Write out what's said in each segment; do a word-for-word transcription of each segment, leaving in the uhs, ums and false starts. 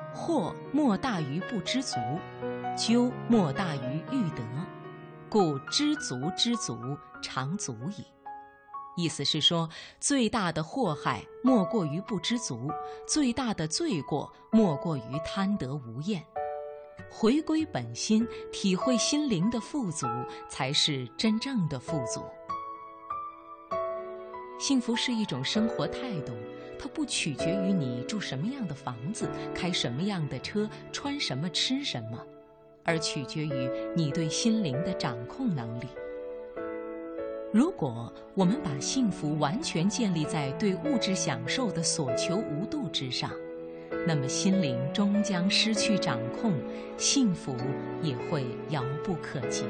惑莫大于不知足，咎莫大于欲得，故知足之足，常足矣。意思是说，最大的祸害莫过于不知足，最大的罪过莫过于贪得无厌。回归本心，体会心灵的富足，才是真正的富足。幸福是一种生活态度，它不取决于你住什么样的房子，开什么样的车，穿什么吃什么，而取决于你对心灵的掌控能力。如果我们把幸福完全建立在对物质享受的所求无度之上，那么心灵终将失去掌控，幸福也会遥不可及。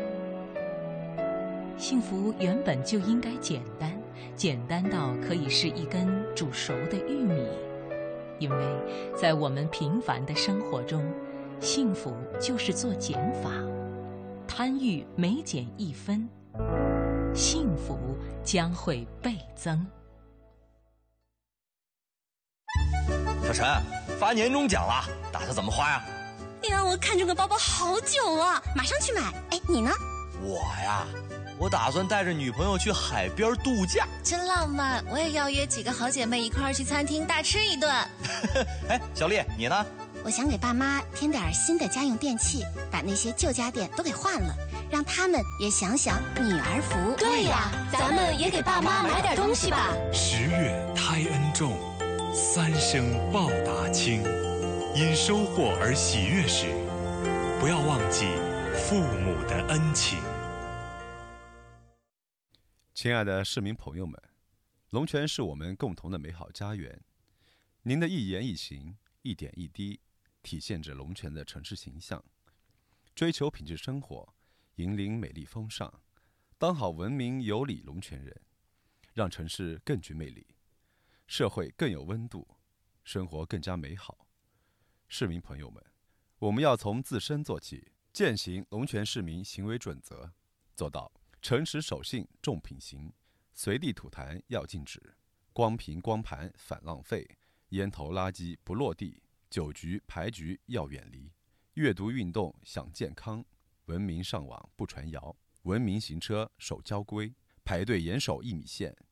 幸福原本就应该简单，简单到可以是一根煮熟的玉米，因为在我们平凡的生活中，幸福就是做减法，贪欲每减一分，幸福将会倍增。 小陈，发年终奖了，打算怎么花呀？ 哎呀，我看中个包包好久了，马上去买。哎，你呢？ 我呀，我打算带着女朋友去海边度假， 真浪漫。我也要约几个好姐妹一块儿去餐厅大吃一顿。 哎，小丽，你呢？ 我想给爸妈添点新的家用电器，把那些旧家电都给换了，让他们也享享女儿福。 对呀，咱们也给爸妈买点东西吧。 十月胎恩重，三生报答轻。因收获而喜悦时，不要忘记父母的恩情。 亲爱的市民朋友们，龙泉是我们共同的美好家园。您的一言一行、一点一滴，体现着龙泉的城市形象。追求品质生活，引领美丽风尚，当好文明有礼龙泉人，让城市更具魅力，社会更有温度，生活更加美好。市民朋友们，我们要从自身做起，践行龙泉市民行为准则，做到诚实守信重品行，随地吐痰要禁止，光瓶光盘反浪费，烟头垃圾不落地，酒局牌局要远离，阅读运动想健康，文明上网不传谣，文明行车守交规，排队严守一米线，